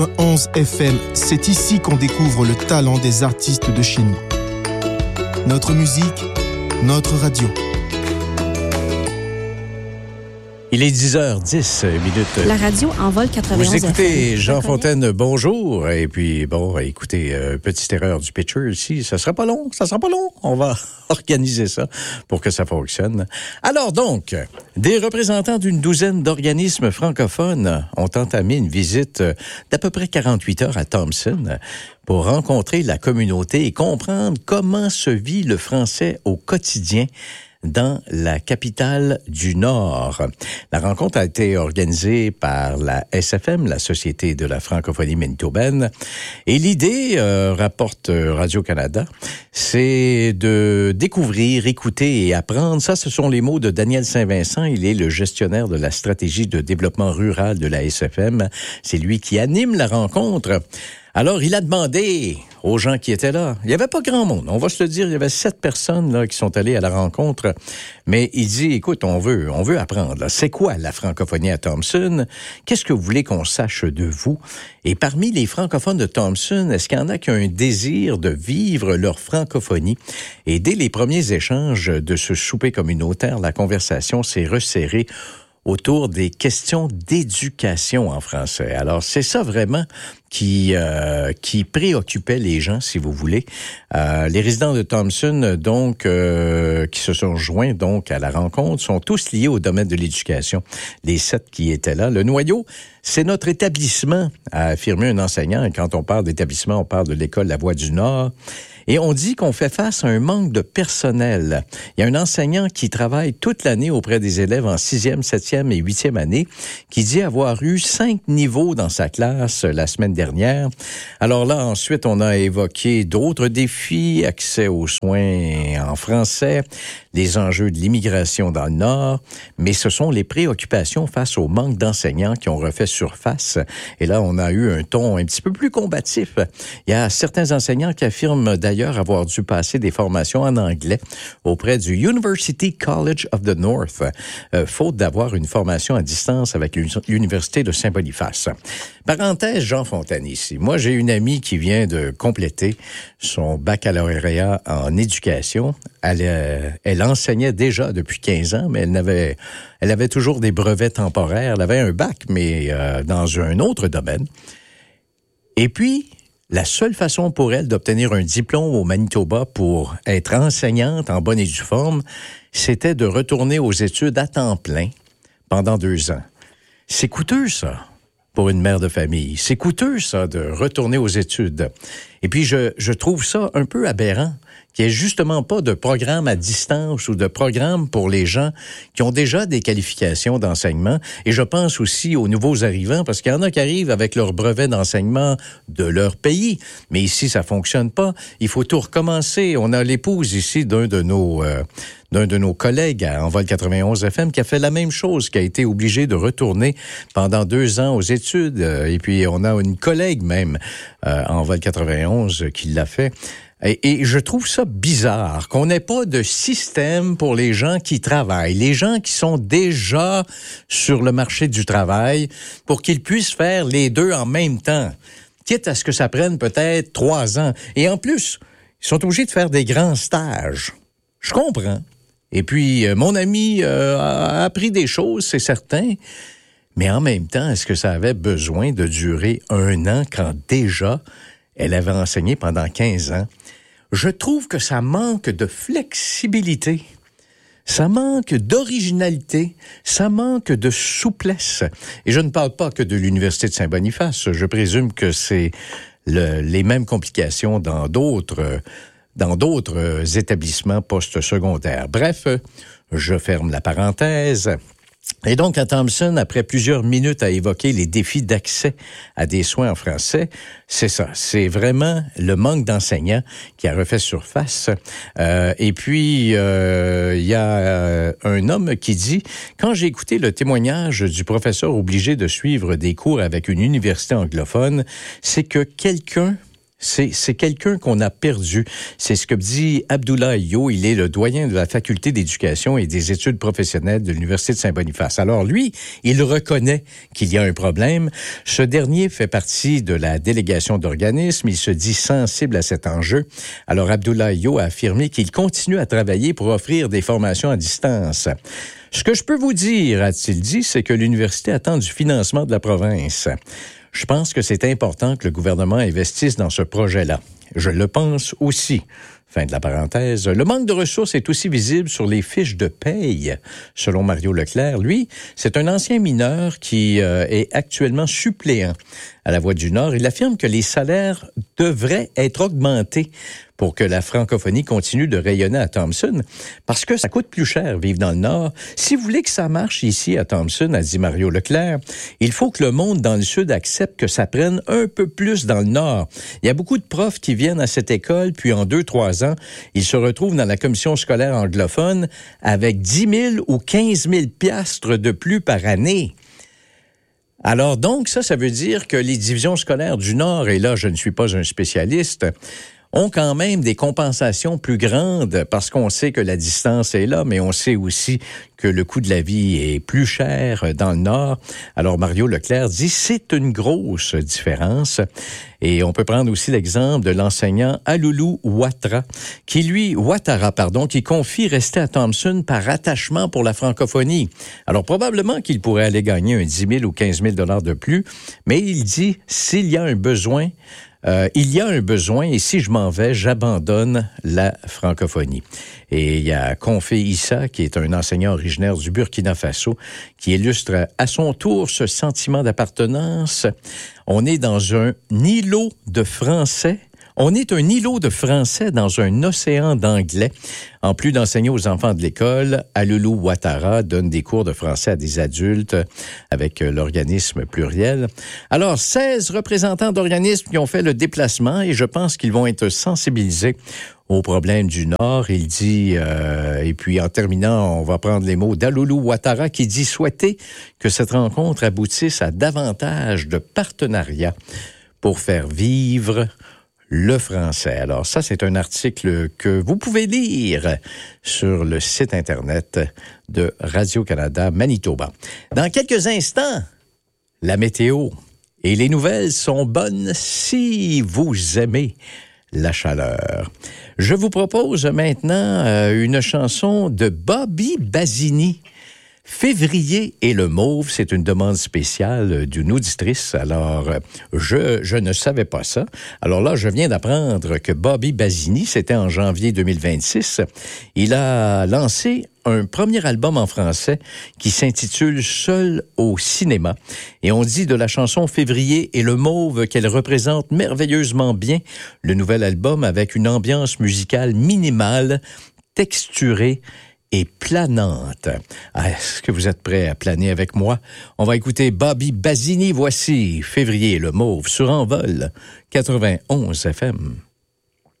11 FM, c'est ici qu'on découvre le talent des artistes de chez nous. Notre musique, notre radio. Il est 10h10 minutes. La radio en vol 91 Vous écoutez FM. Jean Fontaine, bonjour. Et puis, bon, écoutez, petite erreur du pitcher ici. Ça sera pas long. On va organiser ça pour que ça fonctionne. Alors donc, des représentants d'une douzaine d'organismes francophones ont entamé une visite d'à peu près 48 heures à Thompson pour rencontrer la communauté et comprendre comment se vit le français au quotidien dans la capitale du Nord. La rencontre a été organisée par la SFM, la Société de la francophonie manitobaine, et l'idée, rapporte Radio-Canada, c'est de découvrir, écouter et apprendre. Ça, ce sont les mots de Daniel Saint-Vincent. Il est le gestionnaire de la stratégie de développement rural de la SFM. C'est lui qui anime la rencontre. Alors, il a demandé aux gens qui étaient là. Il n'y avait pas grand monde. On va se le dire, il y avait 7 personnes là qui sont allées à la rencontre. Mais il dit, écoute, on veut apprendre. Là. C'est quoi la francophonie à Thompson? Qu'est-ce que vous voulez qu'on sache de vous? Et parmi les francophones de Thompson, est-ce qu'il y en a qui ont un désir de vivre leur francophonie? Et dès les premiers échanges de ce souper communautaire, la conversation s'est resserrée autour des questions d'éducation en français. Alors, c'est ça vraiment qui préoccupait les gens, si vous voulez. Les résidents de Thompson, donc, qui se sont joints donc à la rencontre, sont tous liés au domaine de l'éducation. Les 7 qui étaient là. Le noyau, c'est notre établissement, a affirmé un enseignant. Et quand on parle d'établissement, on parle de l'école La Voie du Nord. Et on dit qu'on fait face à un manque de personnel. Il y a un enseignant qui travaille toute l'année auprès des élèves en 6e, 7e et 8e année qui dit avoir eu 5 niveaux dans sa classe la semaine dernière. Alors là, ensuite, on a évoqué d'autres défis, accès aux soins en français, les enjeux de l'immigration dans le Nord, mais ce sont les préoccupations face au manque d'enseignants qui ont refait surface. Et là, on a eu un ton un petit peu plus combatif. Il y a certains enseignants qui affirment d'ailleurs avoir dû passer des formations en anglais auprès du University College of the North, faute d'avoir une formation à distance avec l'Université de Saint-Boniface. Parenthèse, Jean Fontaine ici. Moi, j'ai une amie qui vient de compléter son baccalauréat en éducation. Elle enseignait déjà depuis 15 ans, mais elle avait toujours des brevets temporaires. Elle avait un bac, mais dans un autre domaine. Et puis, la seule façon pour elle d'obtenir un diplôme au Manitoba pour être enseignante en bonne et due forme, c'était de retourner aux études à temps plein pendant 2 ans. C'est coûteux, ça, pour une mère de famille. C'est coûteux, ça, de retourner aux études. Et puis, je trouve ça un peu aberrant qu'il n'y ait justement pas de programme à distance ou de programme pour les gens qui ont déjà des qualifications d'enseignement. Et je pense aussi aux nouveaux arrivants, parce qu'il y en a qui arrivent avec leur brevet d'enseignement de leur pays. Mais ici, ça fonctionne pas. Il faut tout recommencer. On a l'épouse ici d'un de nos collègues en vol 91 FM qui a fait la même chose, qui a été obligé de retourner pendant 2 ans aux études. Et puis, on a une collègue même en vol 91 qui l'a fait. Et je trouve ça bizarre qu'on n'ait pas de système pour les gens qui travaillent, les gens qui sont déjà sur le marché du travail, pour qu'ils puissent faire les deux en même temps, quitte à ce que ça prenne peut-être 3 ans. Et en plus, ils sont obligés de faire des grands stages. Je comprends. Et puis, mon ami a appris des choses, c'est certain. Mais en même temps, est-ce que ça avait besoin de durer 1 an quand déjà elle avait enseigné pendant 15 ans? Je trouve que ça manque de flexibilité, ça manque d'originalité, ça manque de souplesse. Et je ne parle pas que de l'Université de Saint-Boniface. Je présume que c'est les mêmes complications dans d'autres établissements postsecondaires. Bref, je ferme la parenthèse. Et donc, à Thompson, après plusieurs minutes à évoquer les défis d'accès à des soins en français, c'est ça. C'est vraiment le manque d'enseignants qui a refait surface. Et puis, il y a un homme qui dit, quand j'ai écouté le témoignage du professeur obligé de suivre des cours avec une université anglophone, c'est que quelqu'un C'est quelqu'un qu'on a perdu. C'est ce que dit Abdoulaye Yo. Il est le doyen de la faculté d'éducation et des études professionnelles de l'Université de Saint-Boniface. Alors lui, il reconnaît qu'il y a un problème. Ce dernier fait partie de la délégation d'organismes. Il se dit sensible à cet enjeu. Alors Abdoulaye Yo a affirmé qu'il continue à travailler pour offrir des formations à distance. Ce que je peux vous dire, a-t-il dit, c'est que l'université attend du financement de la province. Je pense que c'est important que le gouvernement investisse dans ce projet-là. Je le pense aussi. Fin de la parenthèse. Le manque de ressources est aussi visible sur les fiches de paye, selon Mario Leclerc. Lui, c'est un ancien mineur qui est actuellement suppléant à la Voix du Nord. Il affirme que les salaires devraient être augmentés pour que la francophonie continue de rayonner à Thompson, parce que ça coûte plus cher vivre dans le Nord. Si vous voulez que ça marche ici à Thompson, a dit Mario Leclerc, il faut que le monde dans le Sud accepte que ça prenne un peu plus dans le Nord. Il y a beaucoup de profs qui viennent à cette école, puis en 2-3 ans, ils se retrouvent dans la commission scolaire anglophone avec 10 000 ou 15 000 piastres de plus par année. Alors donc, ça veut dire que les divisions scolaires du Nord, et là, je ne suis pas un spécialiste, ont quand même des compensations plus grandes parce qu'on sait que la distance est là, mais on sait aussi que le coût de la vie est plus cher dans le Nord. Alors Mario Leclerc dit c'est une grosse différence. Et on peut prendre aussi l'exemple de l'enseignant Aloulou Ouattara, qui confie rester à Thompson par attachement pour la francophonie. Alors probablement qu'il pourrait aller gagner un 10 000 ou 15 000 $ de plus, mais il dit s'il y a un besoin, et si je m'en vais, j'abandonne la francophonie. Et il y a Konfé Issa, qui est un enseignant originaire du Burkina Faso, qui illustre à son tour ce sentiment d'appartenance. On est dans un îlot de français. On est un îlot de français dans un océan d'anglais. En plus d'enseigner aux enfants de l'école, Aloulou Ouattara donne des cours de français à des adultes avec l'organisme pluriel. Alors, 16 représentants d'organismes qui ont fait le déplacement et je pense qu'ils vont être sensibilisés aux problèmes du Nord. Il dit, et puis en terminant, on va prendre les mots d'Aloulou Ouattara qui dit souhaiter que cette rencontre aboutisse à davantage de partenariats pour faire vivre le français. Alors ça, c'est un article que vous pouvez lire sur le site Internet de Radio-Canada Manitoba. Dans quelques instants, la météo et les nouvelles sont bonnes si vous aimez la chaleur. Je vous propose maintenant une chanson de Bobby Basini. Février et le mauve, c'est une demande spéciale d'une auditrice. Alors, je ne savais pas ça. Alors là, je viens d'apprendre que Bobby Basini, c'était en janvier 2026, il a lancé un premier album en français qui s'intitule « Seul au cinéma ». Et on dit de la chanson « Février et le mauve » qu'elle représente merveilleusement bien le nouvel album avec une ambiance musicale minimale, texturée et planante. Est-ce que vous êtes prêts à planer avec moi? On va écouter Bobby Basini. Voici Février le mauve sur Envol 91 FM.